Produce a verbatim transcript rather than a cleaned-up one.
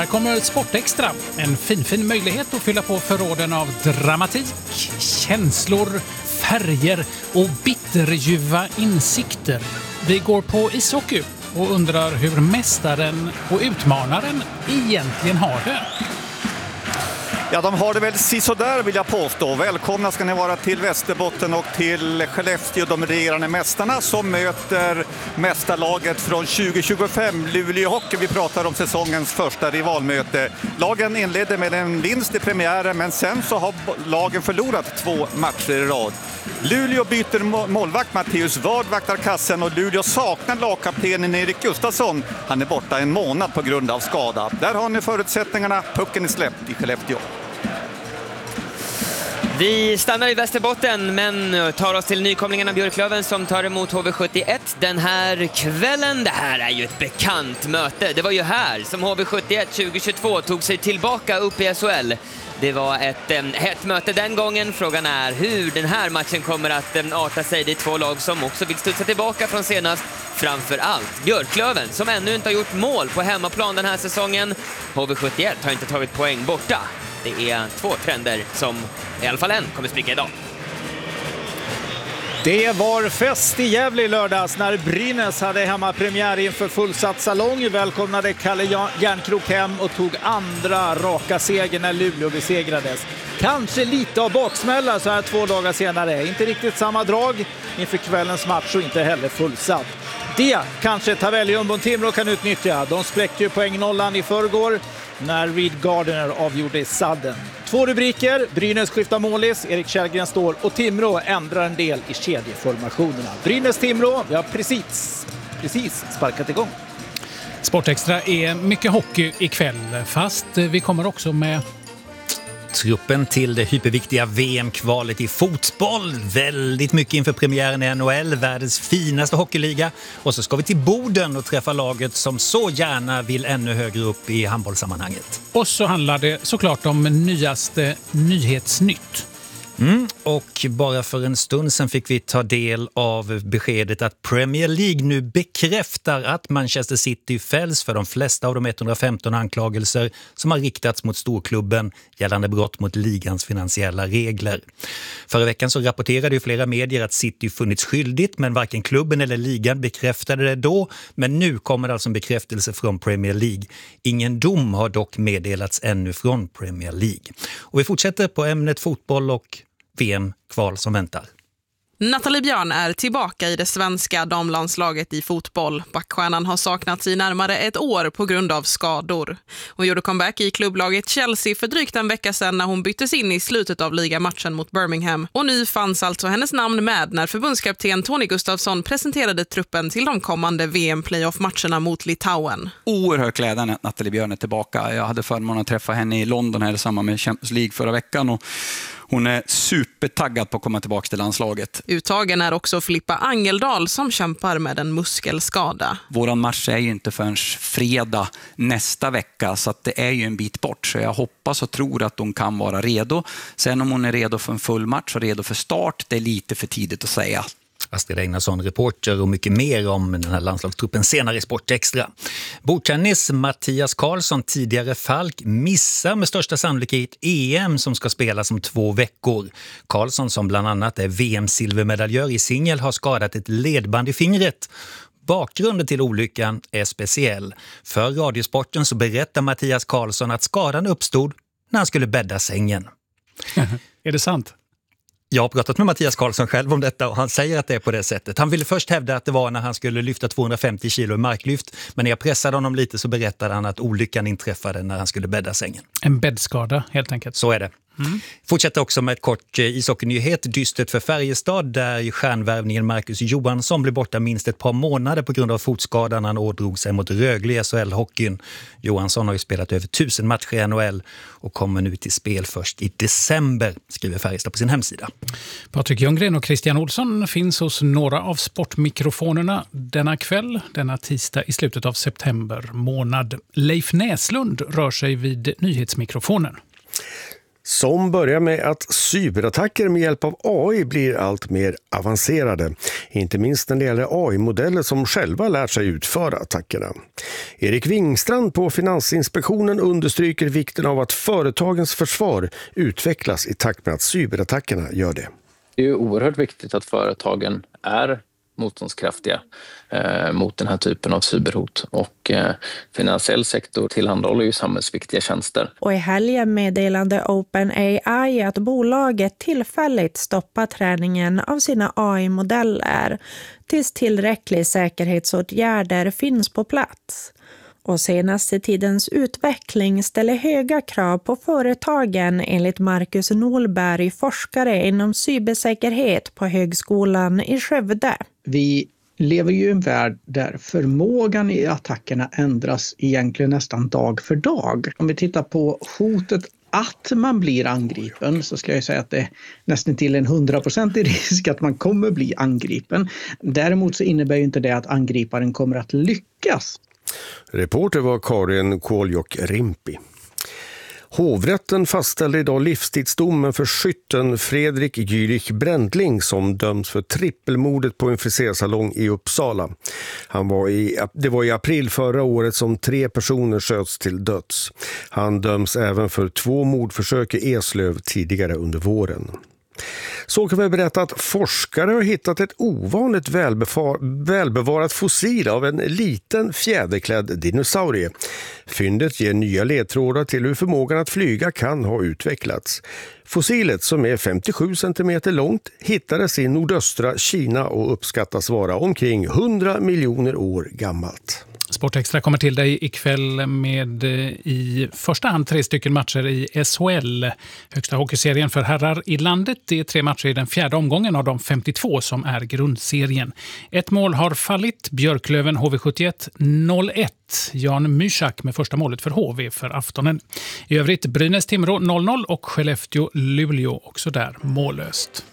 Här kommer Sportextra. En finfin möjlighet att fylla på förråden av dramatik, känslor, färger och bitterljuva insikter. Vi går på ishockey och undrar hur mästaren och utmanaren egentligen har det. Ja, de har det väl sisådär vill jag påstå. Välkomna ska ni vara till Västerbotten och till Skellefteå, de regerande mästarna som möter mästarlaget från tjugo tjugofem, Luleå Hockey. Vi pratar om säsongens första rivalmöte. Lagen inledde med en vinst i premiären, men sen så har lagen förlorat två matcher i rad. Luleå byter målvakt, Matteus Ward vaktar kassen och Luleå saknar lagkaptenen Erik Gustafsson. Han är borta en månad på grund av skada. Där har ni förutsättningarna. Pucken är släppt i Skellefteå. Vi stannar i Västerbotten men tar oss till nykomlingarna Björklöven som tar emot H V sjuttioett den här kvällen. Det här är ju ett bekant möte. Det var ju här som H V sjuttioett tjugo tjugotvå tog sig tillbaka upp i S H L. Det var ett eh, hett möte den gången. Frågan är hur den här matchen kommer att eh, arta sig. Det är två lag som också vill studsa tillbaka från senast. Framför allt Björklöven som ännu inte har gjort mål på hemmaplan den här säsongen. H V sjuttioett har inte tagit poäng borta. Det är två trender som i alla fall en kommer spricka idag. Det var fest i Gävle i lördags när Brynäs hade hemmapremiär inför fullsatt salong. Välkomnade Kalle Järnkrok hem och tog andra raka seger när Luleå besegrades. Kanske lite av baksmälla så här två dagar senare. Inte riktigt samma drag inför kvällens match och inte heller fullsatt. Det kanske Tavellium och Timrå kan utnyttja. De spräckte ju poängnollan i förrgår när Reed Gardner avgjorde i sadden. Två rubriker, Brynäs skiftar målis, Erik Källgren står och Timrå ändrar en del i kedjeformationerna. Brynäs-Timrå, vi har precis, precis sparkat igång. Sportextra är mycket hockey ikväll, fast vi kommer också med truppen till det hyperviktiga V M-kvalet i fotboll. Väldigt mycket inför premiären i N H L, världens finaste hockeyliga. Och så ska vi till Boden och träffa laget som så gärna vill ännu högre upp i handbollssammanhanget. Och så handlar det såklart om nyaste Nyhetsnytt. Mm, och bara för en stund sedan fick vi ta del av beskedet att Premier League nu bekräftar att Manchester City fälls för de flesta av de etthundrafemton anklagelser som har riktats mot storklubben gällande brott mot ligans finansiella regler. Förra veckan så rapporterade ju flera medier att City funnits skyldigt, men varken klubben eller ligan bekräftade det då. Men nu kommer alltså en bekräftelse från Premier League. Ingen dom har dock meddelats ännu från Premier League. Och vi fortsätter på ämnet fotboll och V M-kval som väntar. Nathalie Björn är tillbaka i det svenska damlandslaget i fotboll. Backstjärnan har saknats i närmare ett år på grund av skador. Hon gjorde comeback i klubblaget Chelsea för drygt en vecka sedan när hon byttes in i slutet av ligamatchen mot Birmingham. Och nu fanns alltså hennes namn med när förbundskapten Tony Gustafsson presenterade truppen till de kommande V M-playoff-matcherna mot Litauen. Oerhört glädjande att Nathalie Björn är tillbaka. Jag hade förmånen att träffa henne i London här i samband med Champions League förra veckan och hon är supertaggad på att komma tillbaka till landslaget. Uttagen är också Filippa Angeldal som kämpar med en muskelskada. Våran match är ju inte förrän fredag nästa vecka så att det är ju en bit bort. Så jag hoppas och tror att hon kan vara redo. Sen om hon är redo för en full match och redo för start, det är lite för tidigt att säga. Astrid Einarsson, reporter, och mycket mer om den här landslagstruppen senare i Sportextra. Bordtennis Mattias Karlsson, tidigare Falk, missar med största sannolikhet E M som ska spelas om två veckor. Karlsson, som bland annat är V M-silvermedaljör i singel, har skadat ett ledband i fingret. Bakgrunden till olyckan är speciell. För Radiosporten så berättar Mattias Karlsson att skadan uppstod när han skulle bädda sängen. Är det sant? Jag har pratat med Mattias Karlsson själv om detta och han säger att det är på det sättet. Han ville först hävda att det var när han skulle lyfta tvåhundrafemtio kilo i marklyft, men när jag pressade honom lite så berättade han att olyckan inträffade när han skulle bädda sängen. En bäddskada helt enkelt. Så är det. Mm. Fortsätter också med ett kort ishockeynyhet. Dystert för Färjestad där stjärnvärvningen Marcus Johansson blev borta minst ett par månader på grund av fotskadan han ådrog sig mot Rögle i S H L-hockeyn. Johansson har ju spelat över tusen matcher i N H L och kommer nu till spel först i december, skriver Färjestad på sin hemsida. Patrik Ljunggren och Christian Olsson finns hos några av sportmikrofonerna denna kväll, denna tisdag i slutet av september månad. Leif Näslund rör sig vid nyhetsmikrofonen. Som börjar med att cyberattacker med hjälp av A I blir allt mer avancerade. Inte minst när det gäller A I-modeller som själva lärt sig utföra attackerna. Erik Wingstrand på Finansinspektionen understryker vikten av att företagens försvar utvecklas i takt med att cyberattackerna gör det. Det är ju oerhört viktigt att företagen är motståndskraftiga eh, mot den här typen av cyberhot. Och eh, finansiell sektor tillhandahåller ju samhällsviktiga tjänster. Och i helgen meddelade OpenAI att bolaget tillfälligt stoppar träningen av sina A I-modeller tills tillräckliga säkerhetsåtgärder finns på plats. Och senaste tidens utveckling ställer höga krav på företagen enligt Marcus Nolberg, forskare inom cybersäkerhet på Högskolan i Skövde. Vi lever ju i en värld där förmågan i attackerna ändras egentligen nästan dag för dag. Om vi tittar på hotet att man blir angripen så ska jag säga att det är nästan till en hundraprocentig risk att man kommer bli angripen. Däremot så innebär ju inte det att angriparen kommer att lyckas. Reporter var Karin Kåljok-Rimpi. Hovrätten fastställde idag livstidsdomen för skytten Fredrik Jürich Brändling som döms för trippelmordet på en frisersalong i Uppsala. Han var i, det var i april förra året som tre personer sköts till döds. Han döms även för två mordförsök i Eslöv tidigare under våren. Så kan vi berätta att forskare har hittat ett ovanligt välbefar- välbevarat fossil av en liten fjäderklädd dinosaurie. Fyndet ger nya ledtrådar till hur förmågan att flyga kan ha utvecklats. Fossilet, som är femtiosju centimeter långt, hittades i nordöstra Kina och uppskattas vara omkring hundra miljoner år gammalt. Sportextra kommer till dig ikväll med i första hand tre stycken matcher i S H L. Högsta hockeyserien för herrar i landet. Det är tre matcher i den fjärde omgången av de femtiotvå som är grundserien. Ett mål har fallit. Björklöven H V sjuttioett noll ett. Jan Mysak med första målet för H V för aftonen. I övrigt Brynäs Timrå noll noll och Skellefteå Luleå också där mållöst.